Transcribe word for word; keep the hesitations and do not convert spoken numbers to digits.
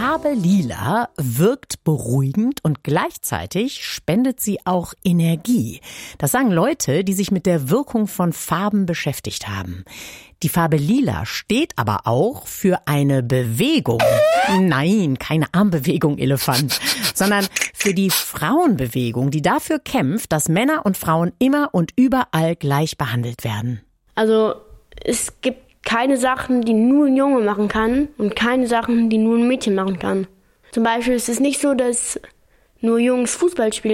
Farbe Lila wirkt beruhigend und gleichzeitig spendet sie auch Energie. Das sagen Leute, die sich mit der Wirkung von Farben beschäftigt haben. Die Farbe Lila steht aber auch für eine Bewegung. Nein, keine Armbewegung, Elefant, sondern für die Frauenbewegung, die dafür kämpft, dass Männer und Frauen immer und überall gleich behandelt werden. Also es gibt keine Sachen, die nur ein Junge machen kann und keine Sachen, die nur ein Mädchen machen kann. Zum Beispiel ist es nicht so, dass nur Jungs Fußball spielen